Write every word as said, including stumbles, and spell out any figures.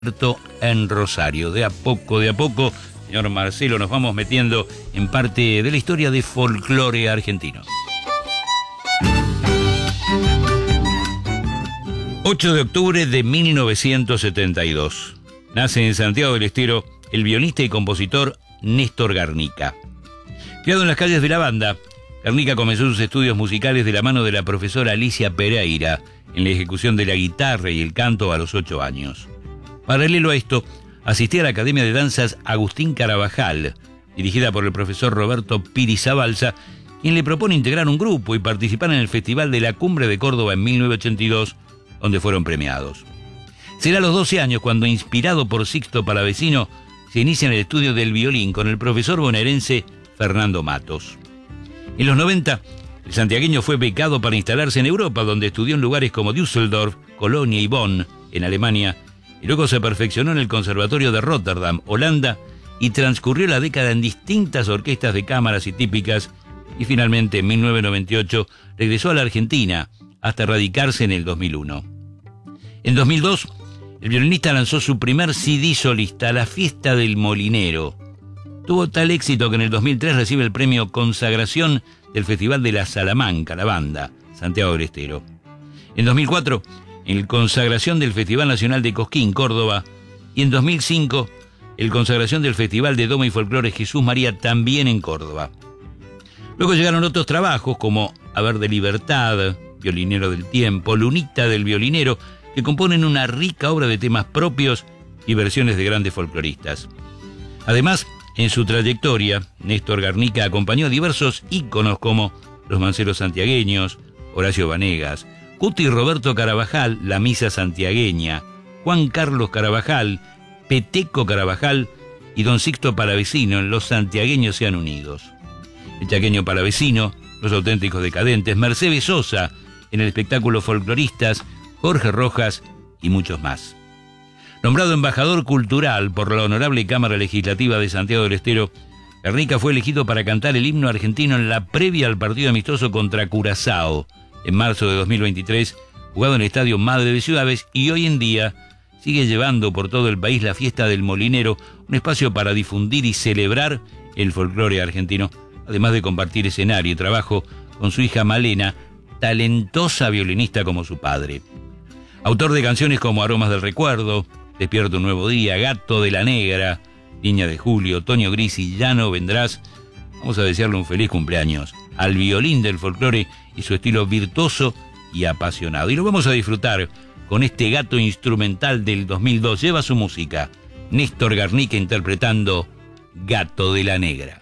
en Rosario. De a poco, de a poco, señor Marcelo, nos vamos metiendo en parte de la historia de folclore argentino. ocho de octubre de mil novecientos setenta y dos. Nace en Santiago del Estero el violista y compositor Néstor Garnica. Criado en las calles de la Banda, Garnica comenzó sus estudios musicales de la mano de la profesora Alicia Pereira en la ejecución de la guitarra y el canto a los ocho años. Paralelo a esto, asistía a la Academia de Danzas Agustín Carabajal, dirigida por el profesor Roberto Pirizabalza, quien le propone integrar un grupo y participar en el Festival de la Cumbre de Córdoba en mil novecientos ochenta y dos, donde fueron premiados. Será a los doce años cuando, inspirado por Sixto Palavecino, se inicia en el estudio del violín con el profesor bonaerense Fernando Matos. En los noventa, el santiagueño fue becado para instalarse en Europa, donde estudió en lugares como Düsseldorf, Colonia y Bonn, en Alemania, y luego se perfeccionó en el Conservatorio de Rotterdam, Holanda, y transcurrió la década en distintas orquestas de cámaras y típicas, y finalmente en mil novecientos noventa y ocho regresó a la Argentina hasta radicarse en el dos mil uno. En dos mil dos, el violinista lanzó su primer C D solista, La Fiesta del Molinero. Tuvo tal éxito que en el dos mil tres recibe el premio Consagración del Festival de la Salamanca, la Banda, Santiago del Estero. En dos mil cuatro, el Consagración del Festival Nacional de Cosquín, Córdoba, y en dos mil cinco, el Consagración del Festival de Doma y Folclore Jesús María, también en Córdoba. Luego llegaron otros trabajos como Haber de Libertad, Violinero del Tiempo, Lunita del Violinero, que componen una rica obra de temas propios y versiones de grandes folcloristas. Además, en su trayectoria, Néstor Garnica acompañó a diversos íconos como los manceros santiagueños, Horacio Vanegas, Cuti Roberto Carabajal, La Misa Santiagueña, Juan Carlos Carabajal, Peteco Carabajal y don Sixto Palavecino en Los Santiagueños Sean Unidos. El chaqueño Palavecino, Los Auténticos Decadentes, Mercedes Sosa en el espectáculo Folcloristas, Jorge Rojas y muchos más. Nombrado embajador cultural por la Honorable Cámara Legislativa de Santiago del Estero, Garnica fue elegido para cantar el himno argentino en la previa al partido amistoso contra Curazao, en marzo de dos mil veintitrés, jugado en el Estadio Madre de Ciudades, y hoy en día sigue llevando por todo el país la Fiesta del Molinero, un espacio para difundir y celebrar el folclore argentino, además de compartir escenario y trabajo con su hija Malena, talentosa violinista como su padre. Autor de canciones como Aromas del Recuerdo, Despierto un Nuevo Día, Gato de la Negra, Niña de Julio, Otoño Gris y Ya no vendrás, vamos a desearle un feliz cumpleaños al violín del folclore y su estilo virtuoso y apasionado. Y lo vamos a disfrutar con este gato instrumental del dos mil dos. Lleva su música, Néstor Garnica interpretando Gato de la Negra.